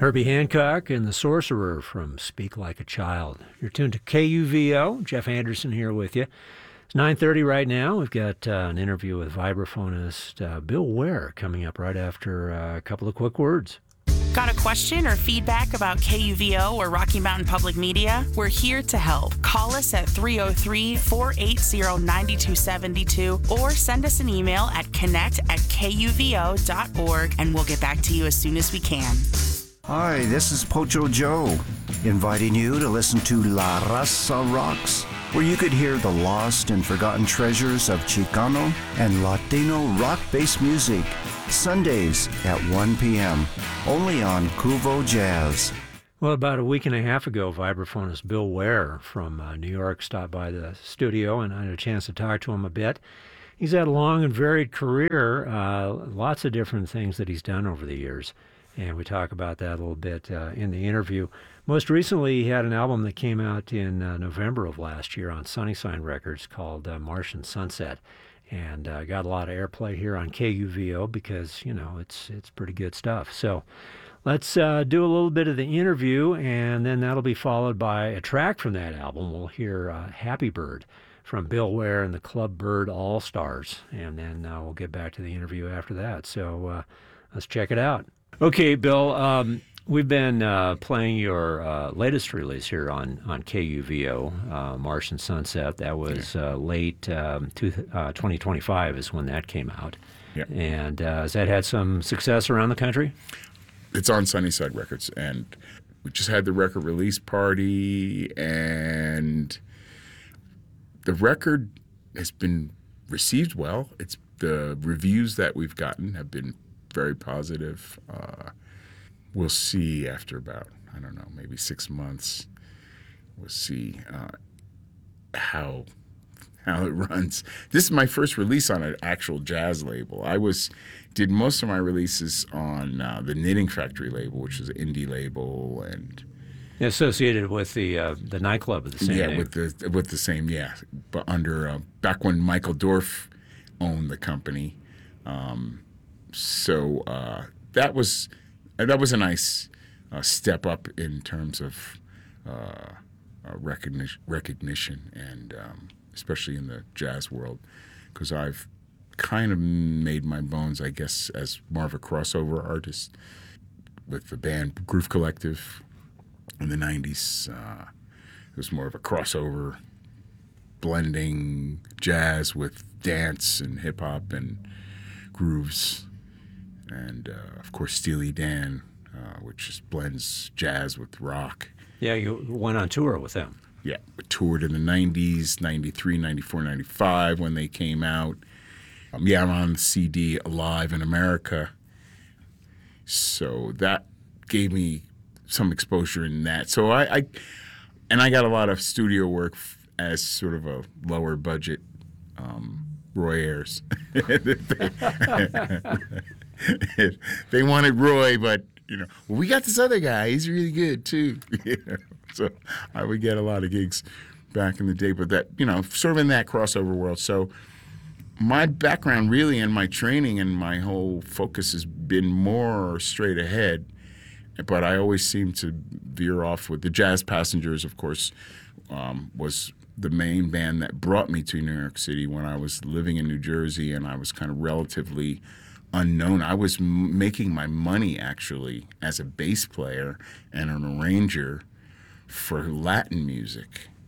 Herbie Hancock and the Sorcerer from Speak Like a Child. You're tuned to KUVO. Jeff Anderson here with you. It's 9:30 right now. We've got an interview with vibraphonist Bill Ware coming up right after a couple of quick words. Got a question or feedback about KUVO or Rocky Mountain Public Media? We're here to help. Call us at 303-480-9272 or send us an email at connect@kuvo.org and we'll get back to you as soon as we can. Hi, this is Pocho Joe, inviting you to listen to La Raza Rocks, where you could hear the lost and forgotten treasures of Chicano and Latino rock-based music, Sundays at 1 p.m., only on Kuvo Jazz. Well, about a week and a half ago, vibraphonist Bill Ware from New York stopped by the studio, and I had a chance to talk to him a bit. He's had a long and varied career, lots of different things that he's done over the years. And we talk about that a little bit in the interview. Most recently, he had an album that came out in November of last year on Sunnyside Records called Martian Sunset. And got a lot of airplay here on KUVO because, you know, it's pretty good stuff. So let's do a little bit of the interview, and then that'll be followed by a track from that album. We'll hear Happy Bird from Bill Ware and the Club Bird All-Stars. And then we'll get back to the interview after that. So let's check it out. Okay, Bill, we've been playing your latest release here on KUVO, Martian Sunset. That was late 2025 is when that came out. Yeah. And has that had some success around the country? It's on Sunnyside Records, and we just had the record release party, and the record has been received well. The reviews that we've gotten have been very positive. We'll see after about, I don't know, maybe 6 months. We'll see how it runs. This is my first release on an actual jazz label. I did most of my releases on the Knitting Factory label, which is an indie label, and Associated with the nightclub of the same name. with the same, but under back when Michael Dorf owned the company. So that was a nice step up in terms of recognition, and especially in the jazz world, because I've kind of made my bones, I guess, as more of a crossover artist with the band Groove Collective in the 90s. It was more of a crossover, blending jazz with dance and hip-hop and grooves. And, of course, Steely Dan, which just blends jazz with rock. Yeah, you went on tour with them. Yeah, we toured in the 90s, 93, 94, 95 when they came out. I'm on the CD Alive in America. So that gave me some exposure in that. So I got a lot of studio work as sort of a lower budget Roy Ayers. They wanted Roy, but we got this other guy. He's really good too. So I would get a lot of gigs back in the day, but that sort of in that crossover world. So my background really and my training and my whole focus has been more straight ahead, but I always seem to veer off with the Jazz Passengers. Of course, was the main band that brought me to New York City when I was living in New Jersey, and I was kind of relatively unknown. I was making my money actually as a bass player and an arranger for Latin music.